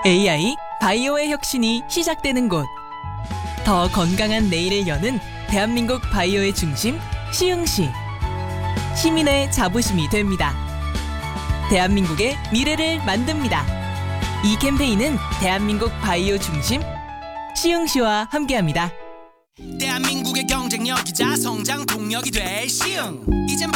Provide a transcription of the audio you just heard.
AI 바이오의 혁신이 시작되는 곳. 더 건강한 내일을 여는 대한민국 바이오의 중심 시흥시. 시민의 자부심이 됩니다. 대한민국의 미래를 만듭니다. 이 캠페인은 대한민국 바이오 중심 시흥시와 함께합니다. 대한민국의 경쟁력이자 성장 동력이 될 시흥. 이젠